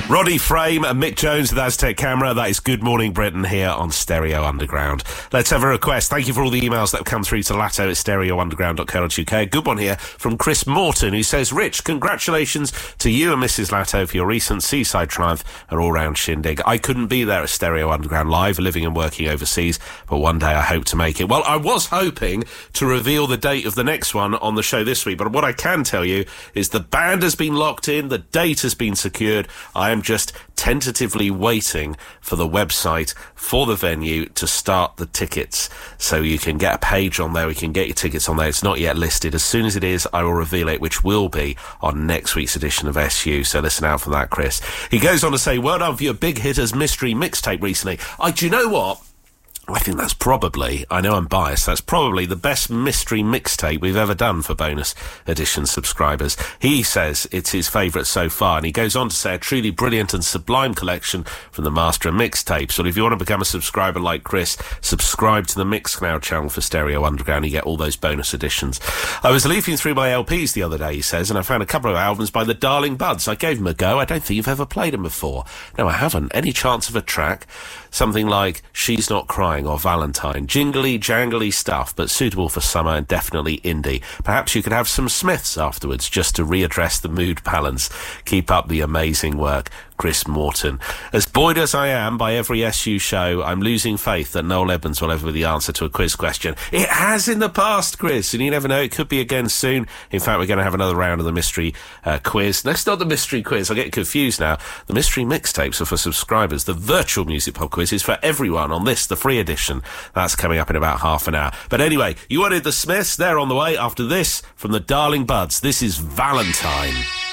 Roddy Frame and Mick Jones with Aztec Camera. That is Good Morning Britain here on Stereo Underground. Let's have a request. Thank you for all the emails that have come through to latto at stereounderground.co.uk. Good one here from Chris Morton, who says, Rich, congratulations to you and Mrs. Latto for your recent seaside triumph and all-round shindig. I couldn't be there at Stereo Underground Live, living and working overseas, but one day I hope to make it. Well, I was hoping to reveal the date of the next one on the show this week, but what I can tell you is the band has been locked in, the date has been secured. I am just tentatively waiting for the website for the venue to start the tickets, so you can get a page on there, we can get your tickets on there. It's not yet listed. As soon as it is, I will reveal it, which will be on next week's edition of SU, so listen out for that, Chris. He goes on to say, well done for your Big Hitters mystery mixtape recently. Do you know what? I think that's probably, I know I'm biased, that's probably the best mystery mixtape we've ever done for bonus edition subscribers. He says it's his favourite so far, and he goes on to say a truly brilliant and sublime collection from the master of mixtapes. So if you want to become a subscriber like Chris, subscribe to the Mixcloud channel for Stereo Underground. You get all those bonus editions. I was leafing through my LPs the other day, he says, and I found a couple of albums by the Darling Buds. I gave them a go. I don't think you've ever played them before. No, I haven't. Any chance of a track? Something like She's Not Crying or Valentine. Jingly, jangly stuff, but suitable for summer and definitely indie. Perhaps you could have some Smiths afterwards, just to readdress the mood balance. Keep up the amazing work, Chris Morton. As buoyed as I am by every SU show, I'm losing faith that Noel Edmonds will ever be the answer to a quiz question. It has in the past, Chris, and you never know, it could be again soon. In fact, we're going to have another round of the mystery quiz. No, it's not the mystery quiz. I get confused now. The mystery mixtapes are for subscribers. The virtual music pop quiz is for everyone on this, the free edition. That's coming up in about half an hour. But anyway, you wanted the Smiths. They're on the way after this from the Darling Buds. This is Valentine.